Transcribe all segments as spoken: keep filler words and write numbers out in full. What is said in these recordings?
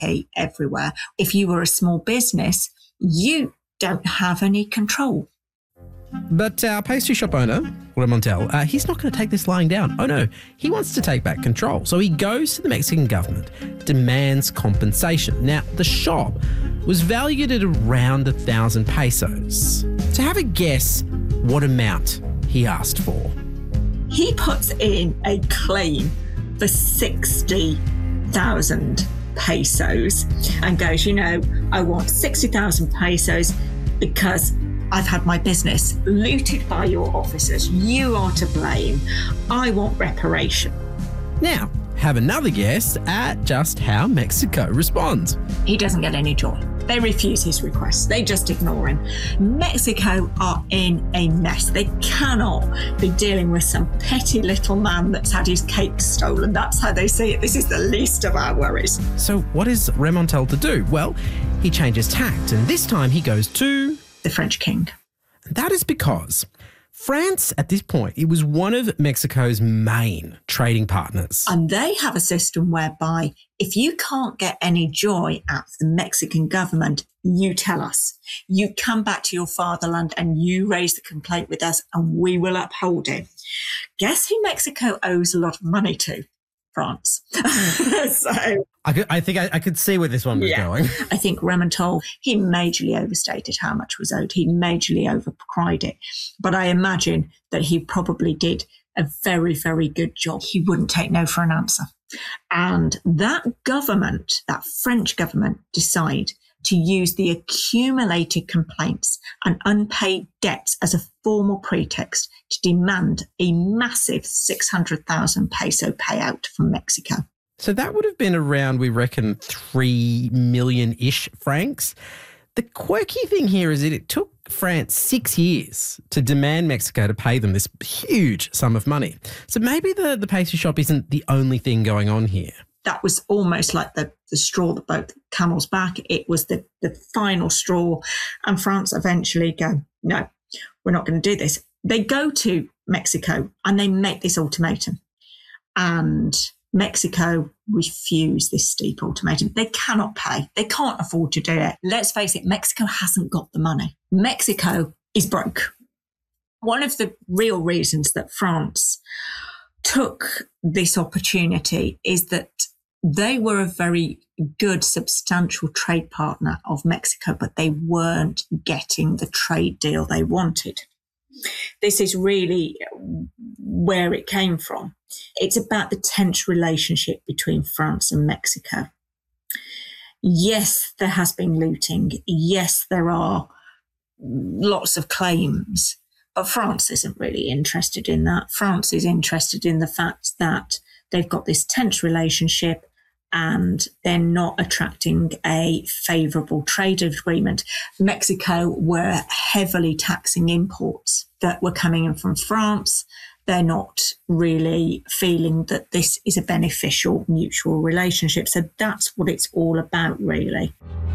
everywhere. If you were a small business, you don't have any control. But our pastry shop owner, Remontel, uh, he's not going to take this lying down. Oh no, he wants to take back control. So he goes to the Mexican government, demands compensation. Now, the shop was valued at around a thousand pesos. So have a guess what amount he asked for. He puts in a claim for sixty thousand pesos and goes, you know, I want sixty thousand pesos because I've had my business looted by your officers. You are to blame. I want reparation. Now, have another guess at just how Mexico responds. He doesn't get any joy. They refuse his requests. They just ignore him. Mexico are in a mess. They cannot be dealing with some petty little man that's had his cake stolen. That's how they see it. This is the least of our worries. So what is Remontel to do? Well, he changes tact, and this time he goes to the French king. And that is because France, at this point, it was one of Mexico's main trading partners. And they have a system whereby if you can't get any joy out of the Mexican government, you tell us. You come back to your fatherland and you raise the complaint with us and we will uphold it. Guess who Mexico owes a lot of money to? France. so I, could, I think I, I could see where this one was yeah, going. I think Remontel, he majorly overstated how much was owed. He majorly overcried it. But I imagine that he probably did a very, very good job. He wouldn't take no for an answer. And that government, that French government, decide to use the accumulated complaints and unpaid debts as a formal pretext to demand a massive six hundred thousand peso payout from Mexico. So that would have been around, we reckon, three million-ish francs. The quirky thing here is that it took France six years to demand Mexico to pay them this huge sum of money. So maybe the, the pastry shop isn't the only thing going on here. That was almost like the, the straw that broke the camel's back. It was the, the final straw. And France eventually go, no, we're not going to do this. They go to Mexico and they make this ultimatum. And Mexico refuse this steep ultimatum. They cannot pay. They can't afford to do it. Let's face it, Mexico hasn't got the money. Mexico is broke. One of the real reasons that France took this opportunity is that they were a very good, substantial trade partner of Mexico, but they weren't getting the trade deal they wanted. This is really where it came from. It's about the tense relationship between France and Mexico. Yes, there has been looting. Yes, there are lots of claims, but France isn't really interested in that. France is interested in the fact that they've got this tense relationship and they're not attracting a favourable trade agreement. Mexico were heavily taxing imports that were coming in from France. They're not really feeling that this is a beneficial mutual relationship. So that's what it's all about, really.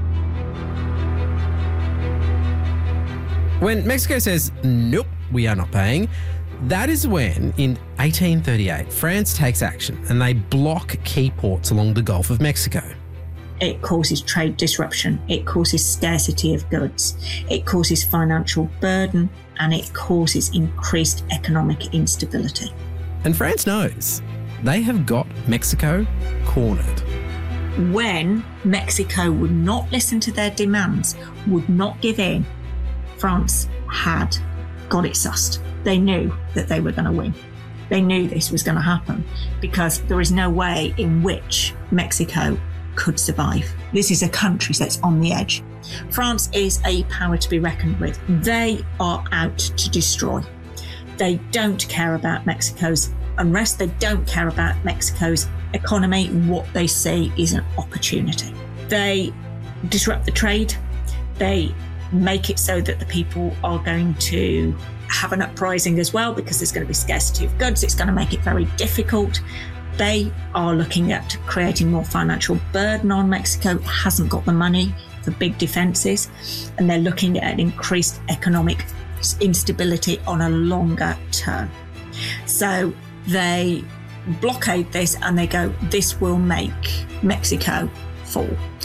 When Mexico says, nope, we are not paying, that is when, in eighteen thirty-eight, France takes action and they block key ports along the Gulf of Mexico. It causes trade disruption. It causes scarcity of goods. It causes financial burden, and it causes increased economic instability. And France knows they have got Mexico cornered. When Mexico would not listen to their demands, would not give in, France had got it sussed. They knew that they were going to win. They knew this was going to happen because there is no way in which Mexico could survive. This is a country that's on the edge. France is a power to be reckoned with. They are out to destroy. They don't care about Mexico's unrest. They don't care about Mexico's economy. What they see is an opportunity. They disrupt the trade. They make it so that the people are going to have an uprising as well because there's going to be scarcity of goods. It's going to make it very difficult. They are looking at creating more financial burden on Mexico. It hasn't got the money for big defences, and they're looking at increased economic instability on a longer term. So they blockade this and they go, this will make Mexico fall.